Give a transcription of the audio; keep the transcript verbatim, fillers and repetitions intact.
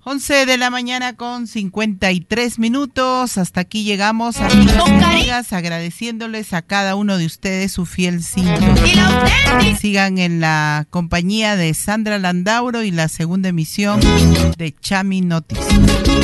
once de la mañana con cincuenta y tres minutos. Hasta aquí llegamos, amigos y amigas, agradeciéndoles a cada uno de ustedes su fiel sintonía. Sigan en la compañía de Sandra Landauro y la segunda emisión de Chami Noticias.